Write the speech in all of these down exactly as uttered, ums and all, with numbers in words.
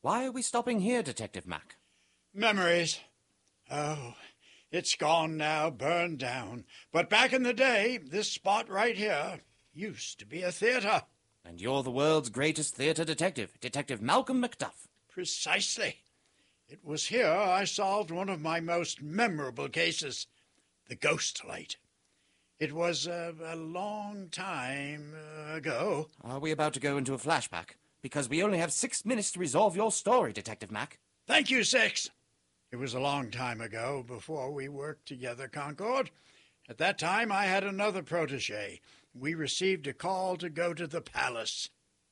Why are we stopping here, Detective Mac? Memories. Oh, it's gone now, burned down. But back in the day, this spot right here used to be a theater. And you're the world's greatest theater detective, Detective Malcolm Macduff. Precisely. It was here I solved one of my most memorable cases, the Ghost Light. It was uh, a long time uh, ago. Are we about to go into a flashback? Because we only have six minutes to resolve your story, Detective Mac. Thank you, Six. It was a long time ago, before we worked together, Concord. At that time, I had another protege. We received a call to go to the palace.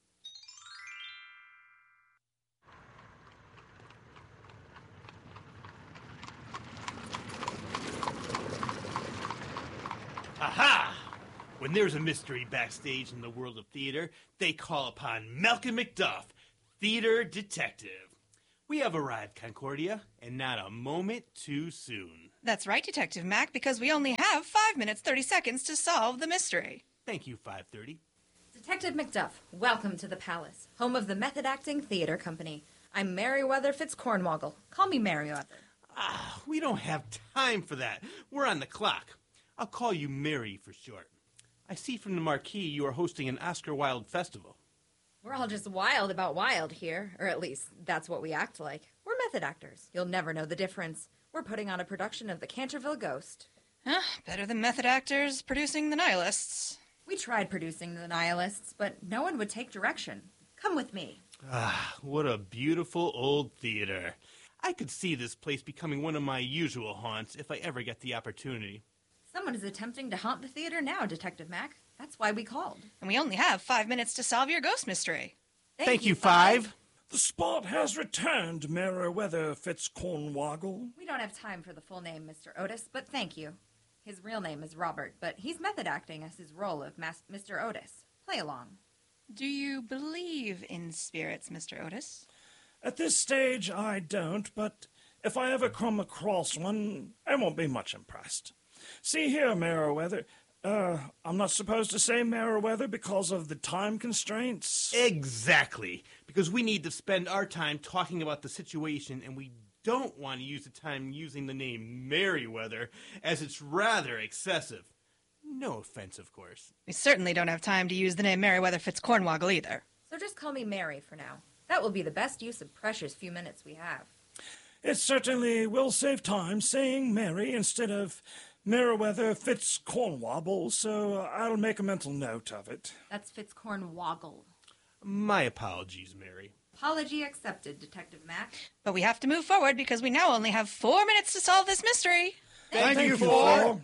Aha! When there's a mystery backstage in the world of theater, they call upon Malcolm Macduff, theater detective. We have arrived, Concordia, and not a moment too soon. That's right, Detective Mac, because we only have five minutes, thirty seconds to solve the mystery. Thank you, five thirty. Detective Macduff, welcome to the Palace, home of the Method Acting Theater Company. I'm Merriweather Fitzcornwoggle. Call me Merriweather. Ah, we don't have time for that. We're on the clock. I'll call you Mary for short. I see from the marquee you are hosting an Oscar Wilde festival. We're all just wild about Wilde here, or at least that's what we act like. We're method actors. You'll never know the difference. We're putting on a production of The Canterville Ghost. Huh, better than method actors producing The Nihilists. We tried producing The Nihilists, but no one would take direction. Come with me. Ah, what a beautiful old theater. I could see this place becoming one of my usual haunts if I ever get the opportunity. Someone is attempting to haunt the theater now, Detective Mac. That's why we called. And we only have five minutes to solve your ghost mystery. Thank, Thank you, you, Five. The spot has returned, Merriweather Fitzcornwoggle. We don't have time for the full name, Mister Otis, but thank you. His real name is Robert, but he's method acting as his role of Mas- Mister Otis. Play along. Do you believe in spirits, Mister Otis? At this stage, I don't, but if I ever come across one, I won't be much impressed. See here, Merriweather. Uh, I'm not supposed to say Merriweather because of the time constraints? Exactly. Because we need to spend our time talking about the situation, and we don't want to use the time using the name Merriweather, as it's rather excessive. No offense, of course. We certainly don't have time to use the name Merriweather Fitzcornwoggle either. So just call me Mary for now. That will be the best use of precious few minutes we have. It certainly will save time saying Mary instead of Merriweather Fitzcornwoggle, so I'll make a mental note of it. That's Fitzcornwoggle. My apologies, Mary. Apology accepted, Detective Mac. But we have to move forward because we now only have four minutes to solve this mystery. Thank, Thank you you for... for...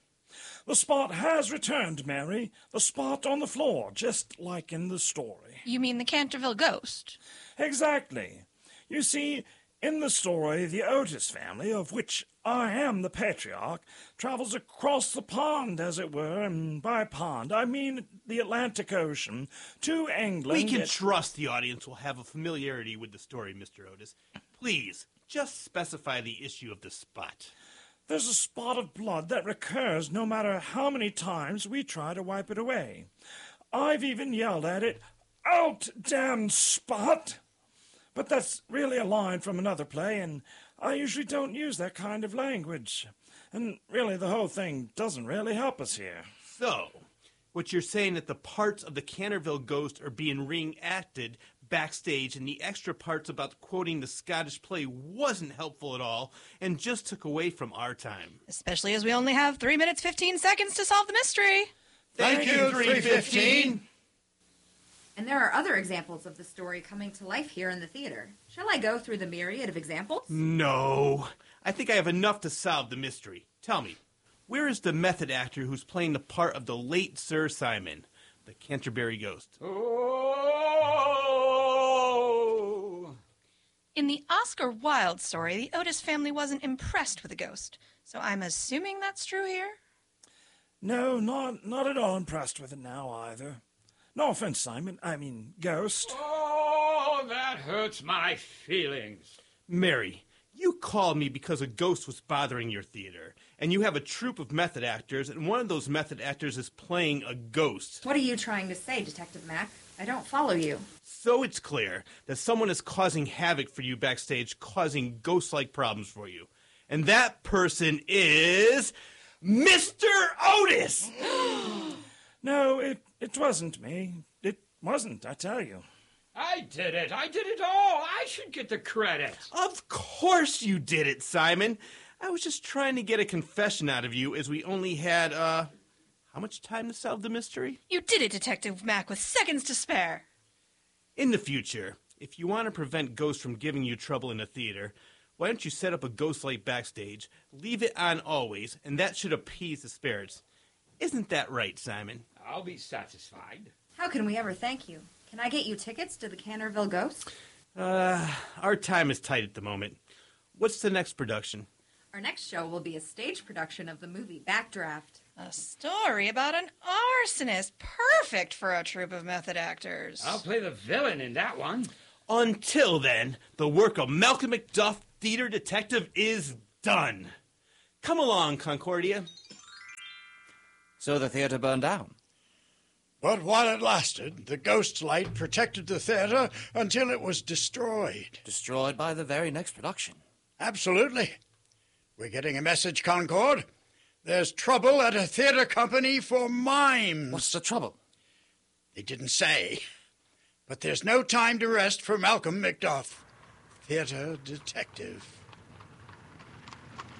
The spot has returned, Mary. The spot on the floor, just like in the story. You mean the Canterville Ghost? Exactly. You see, in the story, the Otis family, of which I am the patriarch, travels across the pond, as it were, and by pond, I mean the Atlantic Ocean, to England. We can at- trust the audience will have a familiarity with the story, Mister Otis. Please, just specify the issue of the spot. There's a spot of blood that recurs no matter how many times we try to wipe it away. I've even yelled at it, "Out, damn spot!" But that's really a line from another play, and I usually don't use that kind of language. And really, the whole thing doesn't really help us here. So, what you're saying that the parts of the Canterville Ghost are being reenacted backstage, and the extra parts about quoting the Scottish play wasn't helpful at all, and just took away from our time. Especially as we only have three minutes, fifteen seconds to solve the mystery. Thank you, three fifteen. And there are other examples of the story coming to life here in the theater. Shall I go through the myriad of examples? No. I think I have enough to solve the mystery. Tell me, where is the method actor who's playing the part of the late Sir Simon, the Canterbury Ghost? Oh! In the Oscar Wilde story, the Otis family wasn't impressed with the ghost. So I'm assuming that's true here? No, not, not at all impressed with it now, either. No offense, Simon. I mean, Ghost. Oh, that hurts my feelings. Mary, you called me because a ghost was bothering your theater, and you have a troupe of method actors, and one of those method actors is playing a ghost. What are you trying to say, Detective Mac? I don't follow you. So it's clear that someone is causing havoc for you backstage, causing ghost-like problems for you. And that person is Mister Otis! No, it, it wasn't me. It wasn't, I tell you. I did it. I did it all. I should get the credit. Of course you did it, Simon. I was just trying to get a confession out of you as we only had, uh, how much time to solve the mystery? You did it, Detective Mac, with seconds to spare. In the future, if you want to prevent ghosts from giving you trouble in a theater, why don't you set up a ghost light backstage, leave it on always, and that should appease the spirits. Isn't that right, Simon? I'll be satisfied. How can we ever thank you? Can I get you tickets to the Canterville Ghost? Uh, our time is tight at the moment. What's the next production? Our next show will be a stage production of the movie Backdraft. A story about an arsonist, perfect for a troupe of method actors. I'll play the villain in that one. Until then, the work of Malcolm McDuff, theater detective, is done. Come along, Concordia. So the theater burned down. But while it lasted, the ghost light protected the theater until it was destroyed. Destroyed by the very next production. Absolutely. We're getting a message, Concord. There's trouble at a theater company for mimes. What's the trouble? They didn't say. But there's no time to rest for Malcolm McDuff, theater detective.